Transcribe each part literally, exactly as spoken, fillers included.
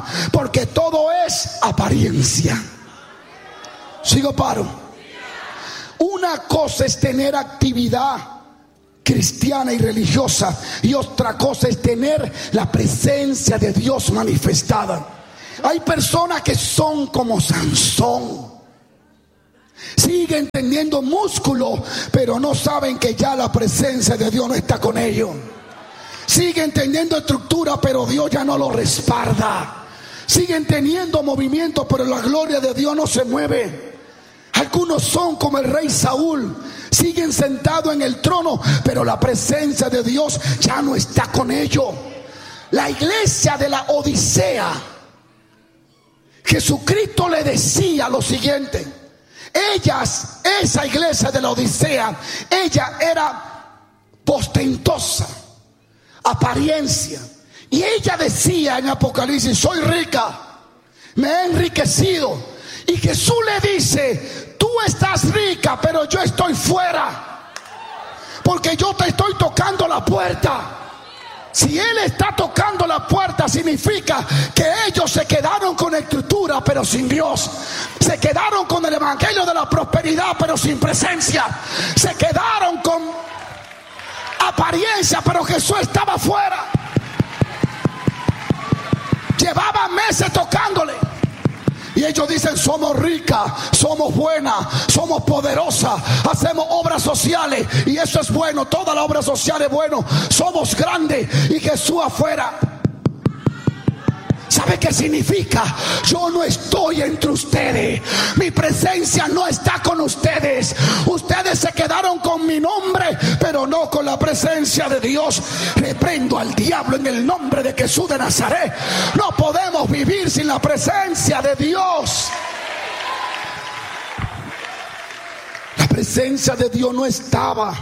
porque todo es apariencia. Sigo paro. Una cosa es tener actividad cristiana y religiosa, y otra cosa es tener la presencia de Dios manifestada. Hay personas que son como Sansón, siguen teniendo músculo, pero no saben que ya la presencia de Dios no está con ellos. Siguen teniendo estructura, pero Dios ya no lo respalda. Siguen teniendo movimiento, pero la gloria de Dios no se mueve. Algunos son como el rey Saúl, siguen sentados en el trono, pero la presencia de Dios ya no está con ellos. La iglesia de la Odisea, Jesucristo le decía lo siguiente: ellas, esa iglesia de la Odisea, ella era postentosa, apariencia, y ella decía en Apocalipsis: soy rica, me he enriquecido. Y Jesús le dice: tú estás rica, pero yo estoy fuera, porque yo te estoy tocando la puerta. Si Él está tocando la puerta, significa que ellos se quedaron con estructura, pero sin Dios. Se quedaron con el evangelio de la prosperidad, pero sin presencia. Se quedaron con apariencia, pero Jesús estaba fuera. Llevaba meses tocándole. Y ellos dicen: somos ricas, somos buenas, somos poderosas, hacemos obras sociales, y eso es bueno, toda la obra social es bueno, somos grandes, y Jesús afuera. ¿Sabe qué significa? Yo no estoy entre ustedes, mi presencia no está con ustedes. Ustedes se quedaron con mi nombre, pero no con la presencia de Dios. Reprendo al diablo en el nombre de Jesús de Nazaret. No podemos vivir sin la presencia de Dios. La presencia de Dios no estaba,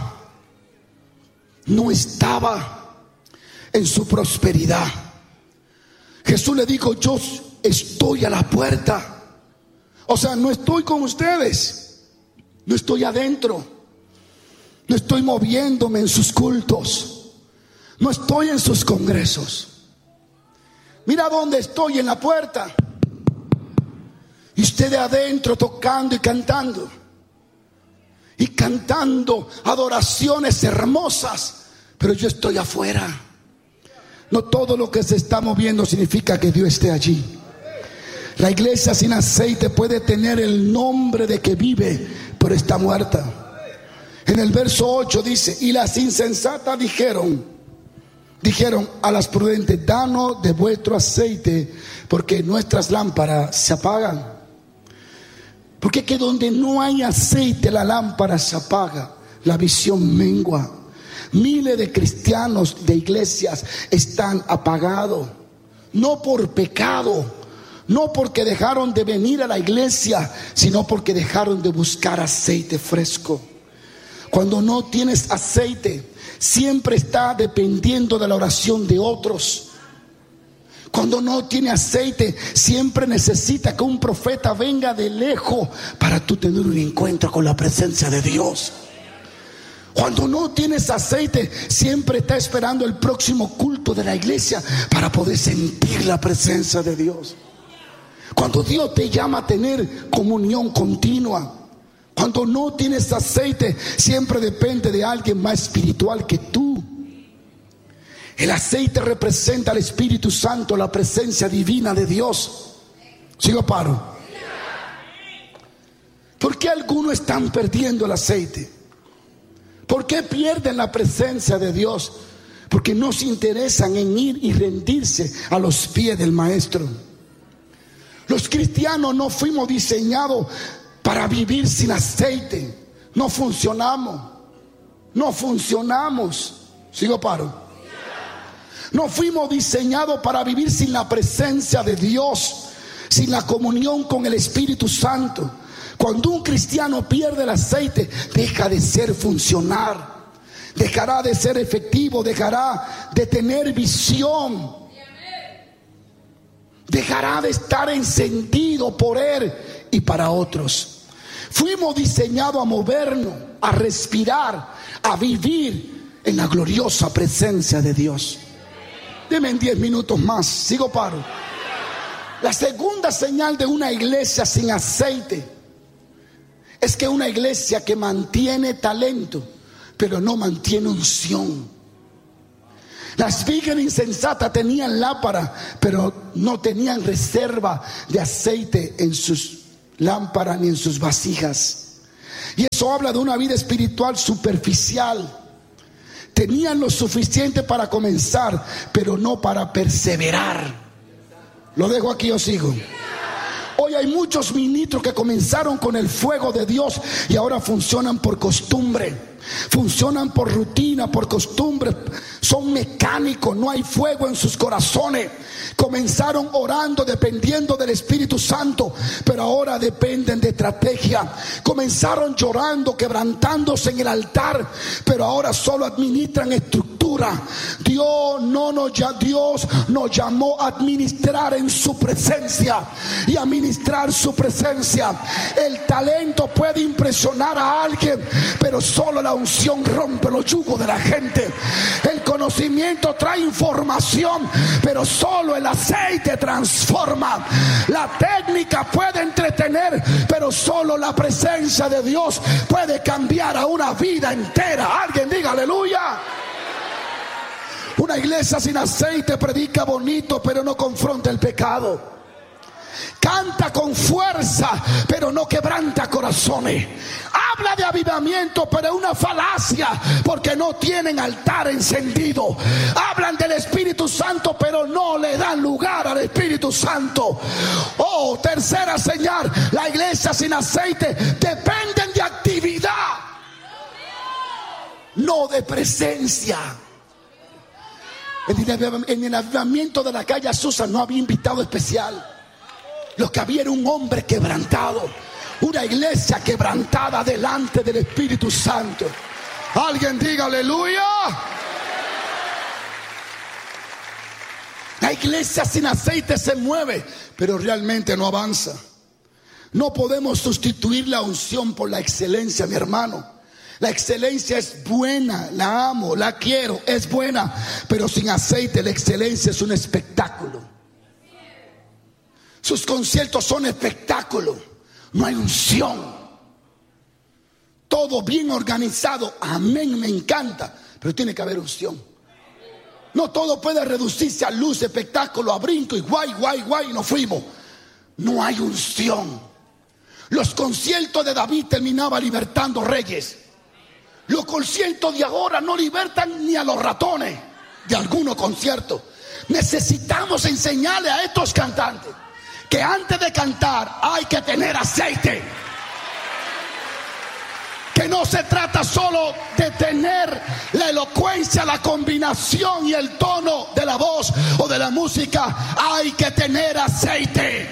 no estaba en su prosperidad. Jesús le dijo: yo estoy a la puerta. O sea, no estoy con ustedes, no estoy adentro, no estoy moviéndome en sus cultos, no estoy en sus congresos. Mira dónde estoy, en la puerta, y ustedes adentro tocando y cantando, y cantando adoraciones hermosas, pero yo estoy afuera. No todo lo que se está moviendo significa que Dios esté allí. La iglesia sin aceite puede tener el nombre de que vive, pero está muerta. En el verso ocho dice: y las insensatas dijeron, dijeron a las prudentes: danos de vuestro aceite, porque nuestras lámparas se apagan. Porque es que donde no hay aceite, la lámpara se apaga, la visión mengua. Miles de cristianos de iglesias están apagados, no por pecado, no porque dejaron de venir a la iglesia, sino porque dejaron de buscar aceite fresco. Cuando no tienes aceite, siempre está dependiendo de la oración de otros. Cuando no tiene aceite, siempre necesita que un profeta venga de lejos para tú tener un encuentro con la presencia de Dios. Cuando no tienes aceite, siempre está esperando el próximo culto de la iglesia para poder sentir la presencia de Dios. Cuando Dios te llama a tener comunión continua, cuando no tienes aceite, siempre depende de alguien más espiritual que tú. El aceite representa al Espíritu Santo, la presencia divina de Dios. ¿Sigo paro? ¿Por qué algunos están perdiendo el aceite? ¿Por qué pierden la presencia de Dios? Porque no se interesan en ir y rendirse a los pies del Maestro. Los cristianos no fuimos diseñados para vivir sin aceite. No funcionamos. No funcionamos. ¿Sigo paro? No fuimos diseñados para vivir sin la presencia de Dios, sin la comunión con el Espíritu Santo. Cuando un cristiano pierde el aceite, deja de ser funcional, dejará de ser efectivo, dejará de tener visión, dejará de estar encendido por Él y para otros. Fuimos diseñados a movernos, a respirar, a vivir en la gloriosa presencia de Dios. Deme en diez minutos más, sigo paro. La segunda señal de una iglesia sin aceite es que una iglesia que mantiene talento, pero no mantiene unción. Las vírgenes insensatas tenían lámpara, pero no tenían reserva de aceite en sus lámparas ni en sus vasijas. Y eso habla de una vida espiritual superficial. Tenían lo suficiente para comenzar, pero no para perseverar. Lo dejo aquí, os sigo. Hoy hay muchos ministros que comenzaron con el fuego de Dios y ahora funcionan por costumbre, funcionan por rutina, por costumbre. Son mecánicos, no hay fuego en sus corazones. Comenzaron orando, dependiendo del Espíritu Santo, pero ahora dependen de estrategia. Comenzaron llorando, quebrantándose en el altar, pero ahora solo administran estructura. Dios no nos, Dios nos llamó a administrar en su presencia y administrar su presencia. El talento puede impresionar a alguien, pero solo la unción rompe los yugos de la gente. El conocimiento trae información, pero solo el aceite transforma. La técnica puede entretener, pero solo la presencia de Dios puede cambiar a una vida entera. Alguien diga aleluya. Una iglesia sin aceite predica bonito, pero no confronta el pecado. Canta con fuerza, pero no quebranta corazones. Habla de avivamiento, pero es una falacia, porque no tienen altar encendido. Hablan del Espíritu Santo, pero no le dan lugar al Espíritu Santo. Oh, tercera señal: la iglesia sin aceite dependen de actividad, no de presencia. En el avivamiento de la calle Azusa no había invitado especial. Lo que había era un hombre quebrantado, una iglesia quebrantada delante del Espíritu Santo. Alguien diga aleluya. La iglesia sin aceite se mueve, pero realmente no avanza. No podemos sustituir la unción por la excelencia, mi hermano. La excelencia es buena, la amo, la quiero, es buena, pero sin aceite la excelencia es un espectáculo. Sus conciertos son espectáculos, no hay unción. Todo bien organizado, amén, me encanta, pero tiene que haber unción. No todo puede reducirse a luz, espectáculo, a brinco y guay, guay, guay, y nos fuimos. No hay unción. Los conciertos de David terminaban libertando reyes. Los conciertos de ahora no libertan ni a los ratones de algunos conciertos. Necesitamos enseñarle a estos cantantes que antes de cantar hay que tener aceite. Que no se trata solo de tener la elocuencia, la combinación y el tono de la voz o de la música. Hay que tener aceite.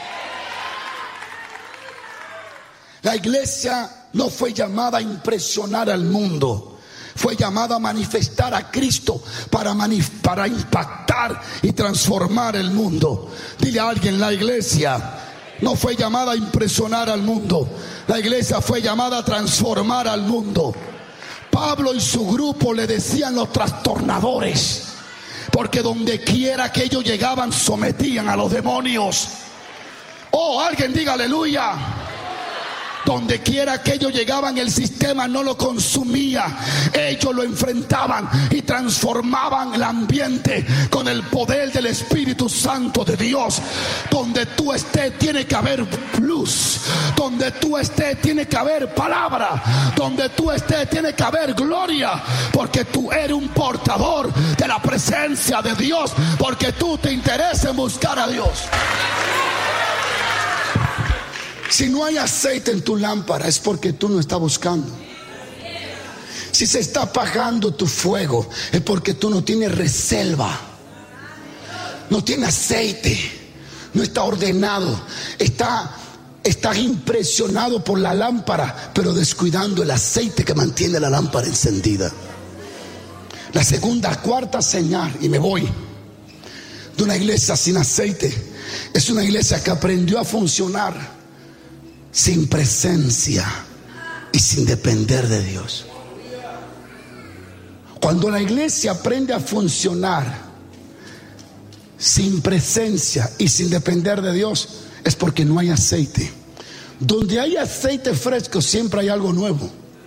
La iglesia no fue llamada a impresionar al mundo. Fue llamada a manifestar a Cristo para, manif- para impactar y transformar el mundo. Dile a alguien: la iglesia no fue llamada a impresionar al mundo. La iglesia fue llamada a transformar al mundo. Pablo y su grupo le decían los trastornadores, porque donde quiera que ellos llegaban sometían a los demonios. Oh, alguien diga aleluya. Donde quiera que ellos llegaban, el sistema no lo consumía. Ellos lo enfrentaban y transformaban el ambiente con el poder del Espíritu Santo de Dios. Donde tú estés tiene que haber luz. Donde tú estés tiene que haber palabra. Donde tú estés tiene que haber gloria. Porque tú eres un portador de la presencia de Dios. Porque tú te interesa en buscar a Dios. Si no hay aceite en tu lámpara es porque tú no estás buscando. Si se está apagando tu fuego es porque tú no tienes reserva. No tienes aceite. No está ordenado. Está, estás impresionado por la lámpara, pero descuidando el aceite que mantiene la lámpara encendida. La segunda, cuarta señal, y me voy, de una iglesia sin aceite es una iglesia que aprendió a funcionar sin presencia y sin depender de Dios. Cuando la iglesia aprende a funcionar sin presencia y sin depender de Dios, es porque no hay aceite. Donde hay aceite fresco siempre hay algo nuevo.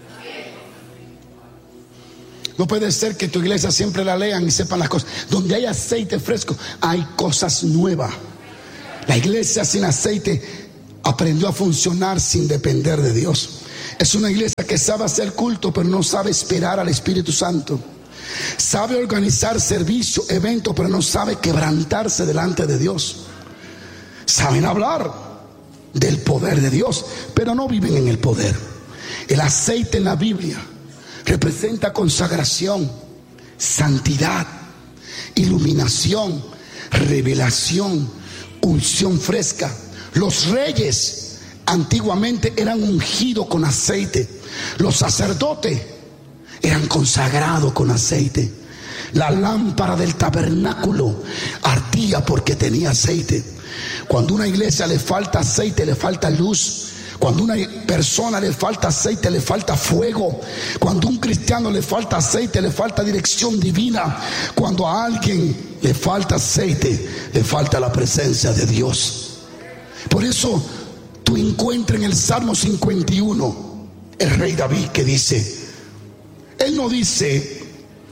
No puede ser que tu iglesia siempre la lean y sepan las cosas. Donde hay aceite fresco hay cosas nuevas. La iglesia sin aceite aprendió a funcionar sin depender de Dios. Es una iglesia que sabe hacer culto, pero no sabe esperar al Espíritu Santo. Sabe organizar servicio, evento, pero no sabe quebrantarse delante de Dios. Saben hablar del poder de Dios, pero no viven en el poder. El aceite en la Biblia representa consagración, santidad, iluminación, revelación, unción fresca. Los reyes antiguamente eran ungidos con aceite. Los sacerdotes eran consagrados con aceite. La lámpara del tabernáculo ardía porque tenía aceite. Cuando a una iglesia le falta aceite, le falta luz. Cuando a una persona le falta aceite, le falta fuego. Cuando a un cristiano le falta aceite, le falta dirección divina. Cuando a alguien le falta aceite, le falta la presencia de Dios. Por eso tú encuentras en el Salmo cincuenta y uno el rey David que dice, él no dice,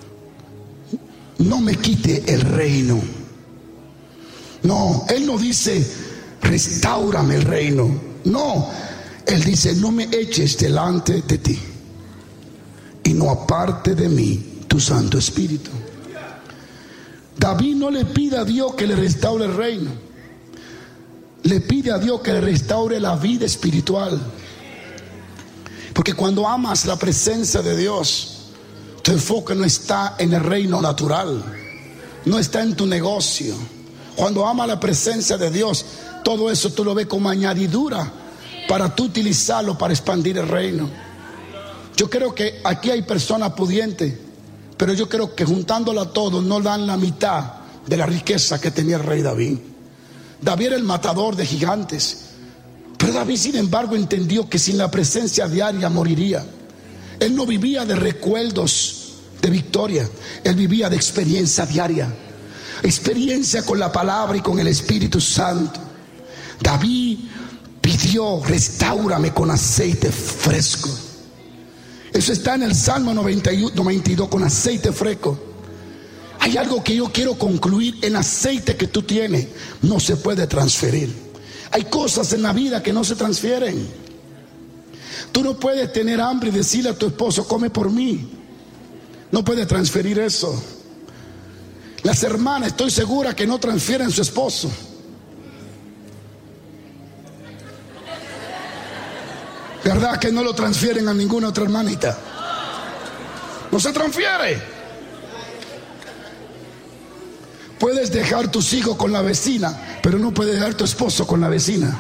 no me quite el reino. No, él no dice, restáurame el reino. No, él dice, no me eches delante de ti y no aparte de mí tu Santo Espíritu. David no le pide a Dios que le restaure el reino, le pide a Dios que le restaure la vida espiritual. Porque cuando amas la presencia de Dios, tu enfoque no está en el reino natural, no está en tu negocio. Cuando amas la presencia de Dios, todo eso tú lo ves como añadidura para tú utilizarlo para expandir el reino. Yo creo que aquí hay personas pudientes, pero yo creo que juntándola todo no dan la mitad de la riqueza que tenía el rey David. David era el matador de gigantes, pero David sin embargo entendió que sin la presencia diaria moriría. Él no vivía de recuerdos de victoria, él vivía de experiencia diaria, experiencia con la palabra y con el Espíritu Santo. David pidió, restáurame con aceite fresco. Eso está en el Salmo noventa y dos, con aceite fresco. Hay algo que yo quiero concluir: el aceite que tú tienes no se puede transferir. Hay cosas en la vida que no se transfieren. Tú no puedes tener hambre y decirle a tu esposo, come por mí. No puedes transferir eso. Las hermanas, estoy segura que no transfieren su esposo. ¿Verdad que no lo transfieren a ninguna otra hermanita? No se transfiere. Puedes dejar tus hijos con la vecina, pero no puedes dejar tu esposo con la vecina.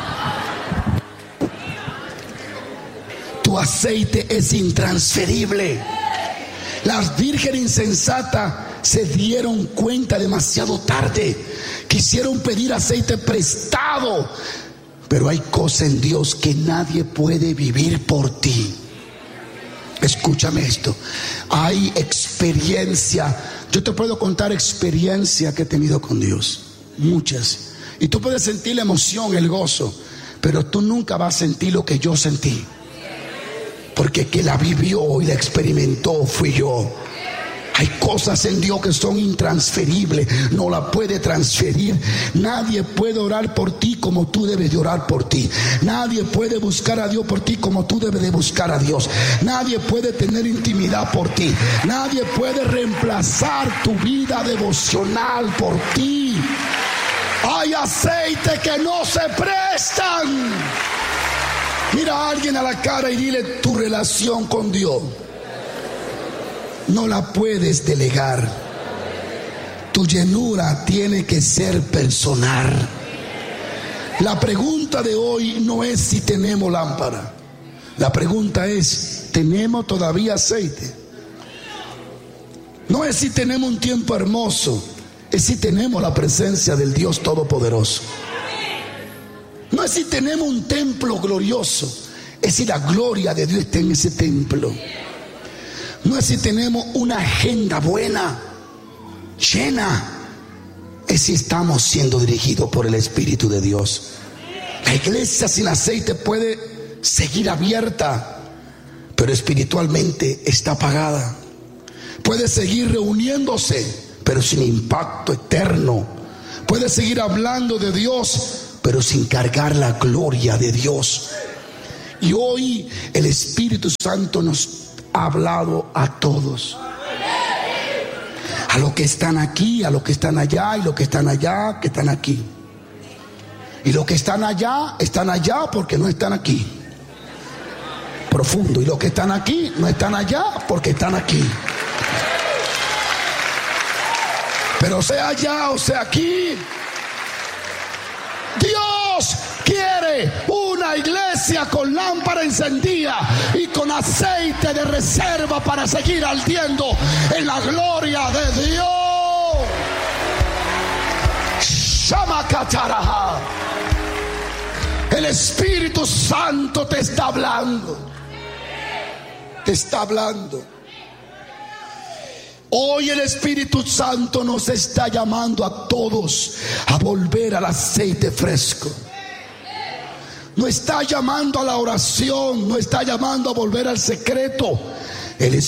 Tu aceite es intransferible. Las vírgenes insensatas se dieron cuenta demasiado tarde. Quisieron pedir aceite prestado. Pero hay cosas en Dios que nadie puede vivir por ti. Escúchame esto. Hay experiencia. Yo te puedo contar experiencia que he tenido con Dios. Muchas. Y tú puedes sentir la emoción, el gozo, pero tú nunca vas a sentir lo que yo sentí. Porque que la vivió y la experimentó fui yo. Hay cosas en Dios que son intransferibles, no la puede transferir. Nadie puede orar por ti como tú debes de orar por ti. Nadie puede buscar a Dios por ti como tú debes de buscar a Dios. Nadie puede tener intimidad por ti. Nadie puede reemplazar tu vida devocional por ti. Hay aceite que no se prestan. Mira a alguien a la cara y dile: tu relación con Dios no la puedes delegar. Tu llenura tiene que ser personal. La pregunta de hoy no es si tenemos lámpara. La pregunta es: ¿tenemos todavía aceite? No es si tenemos un tiempo hermoso, es si tenemos la presencia del Dios Todopoderoso. No es si tenemos un templo glorioso, es si la gloria de Dios está en ese templo. No es si tenemos una agenda buena, llena. es si estamos siendo dirigidos por el Espíritu de Dios. La iglesia sin aceite puede seguir abierta, pero espiritualmente está apagada. Puede seguir reuniéndose, pero sin impacto eterno. Puede seguir hablando de Dios, pero sin cargar la gloria de Dios. Y hoy el Espíritu Santo nos ha hablado a todos. A los que están aquí, a los que están allá, y los que están allá, que están aquí. Y los que están allá, están allá porque no están aquí. Profundo. Y los que están aquí, no están allá porque están aquí. Pero sea allá o sea aquí, Dios quiere una iglesia con lámpara encendida y con aceite de reserva para seguir ardiendo en la gloria de Dios. Shamakataraha. El Espíritu Santo te está hablando. Te está hablando. Hoy el Espíritu Santo nos está llamando a todos a volver al aceite fresco. No está llamando a la oración, no está llamando a volver al secreto. El